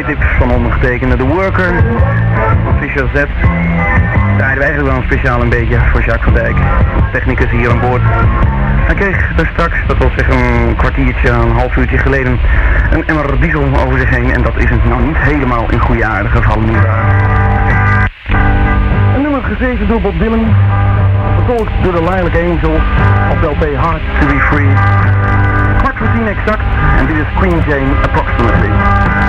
fingertips van ondergetekende The Worker, Fisher Z. Draaiden we eigenlijk wel een speciaal een beetje voor Jacques van Dijk, technicus hier aan boord. Hij kreeg daar straks, dat wil zeggen een kwartiertje, een half uurtje geleden, een emmer diesel over zich heen en dat is het nou niet helemaal in goede aarde gevallen nu. Een nummer geschreven door Bob Dylan, vertolkt door de Lilac Angels op de LP Hard to Be Free. 10:15 exact en dit is Queen Jane Approximately.